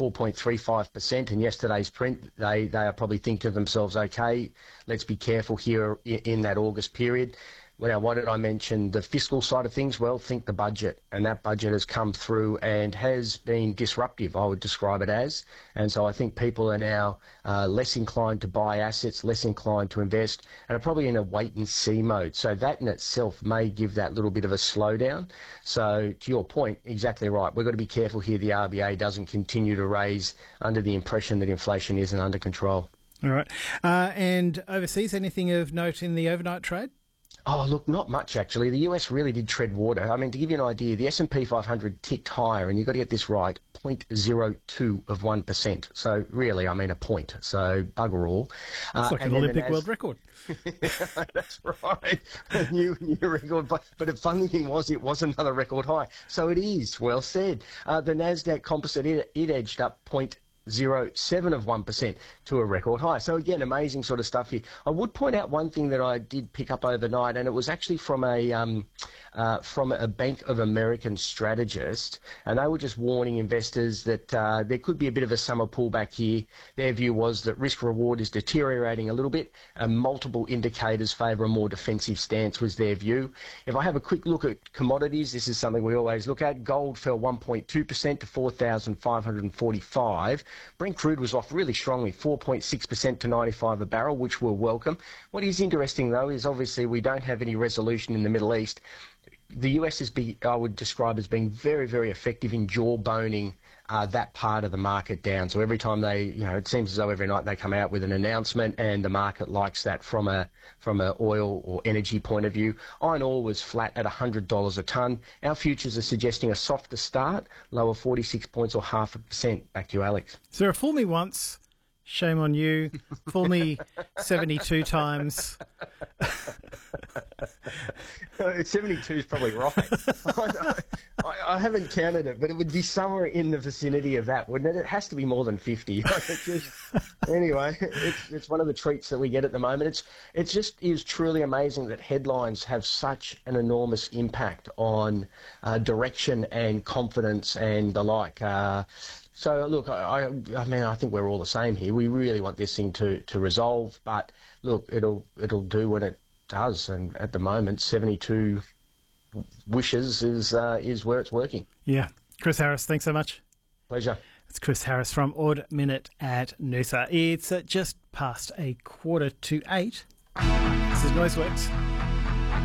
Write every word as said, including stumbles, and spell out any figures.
four point three five percent in yesterday's print, they, they are probably thinking to themselves, okay, let's be careful here in, in that August period. Now, why did I mention the fiscal side of things? Well, think the budget. And that budget has come through and has been disruptive, I would describe it as. And so I think people are now uh, less inclined to buy assets, less inclined to invest, and are probably in a wait-and-see mode. So that in itself may give that little bit of a slowdown. So to your point, exactly right. We've got to be careful here the R B A doesn't continue to raise under the impression that inflation isn't under control. All right. Uh, and overseas, anything of note in the overnight trade? Oh, look, not much, actually. The U S really did tread water. I mean, to give you an idea, the S and P five hundred ticked higher, and you've got to get this right, zero point zero two of one percent. So really, I mean, a point. So bugger all. It's uh, like an Olympic Nas- world record. That's right. A new, new record. But, but the funny thing was, it was another record high. So it is, well said. Uh, the NASDAQ composite, it, it edged up zero point zero seven of one percent to a record high. So again, amazing sort of stuff here. I would point out one thing that I did pick up overnight, and it was actually from a um, uh, from a Bank of American strategist, and they were just warning investors that uh, there could be a bit of a summer pullback here. Their view was that risk reward is deteriorating a little bit, and multiple indicators favour a more defensive stance was their view. If I have a quick look at commodities, this is something we always look at. Gold fell one point two percent to four thousand five hundred forty-five. Brent crude was off really strongly, four point six percent to ninety-five a barrel, which we'll welcome. What is interesting, though, is obviously we don't have any resolution in the Middle East. The U S is, be, I would describe as being very, very effective in jawboning uh, that part of the market down. So every time they, you know, it seems as though every night they come out with an announcement, and the market likes that from a from a oil or energy point of view. Iron ore was flat at one hundred dollars a tonne. Our futures are suggesting a softer start, lower forty-six points or half a percent. Back to you, Alex. Sarah, fool me once. Shame on you. Fool me seventy-two times. seventy-two is probably right. I, I, I haven't counted it, but it would be somewhere in the vicinity of that, wouldn't it? It has to be more than fifty. just, anyway, it's, it's one of the treats that we get at the moment. It's it's just is truly amazing that headlines have such an enormous impact on uh, direction and confidence and the like. Uh, So, look, I, I mean, I think we're all the same here. We really want this thing to, to resolve, but, look, it'll it'll do what it does. And at the moment, seventy-two wishes is uh, is where it's working. Yeah. Chris Harris, thanks so much. Pleasure. It's Chris Harris from Odd Minute at Noosa. It's uh, just past a quarter to eight. This is Noiseworks.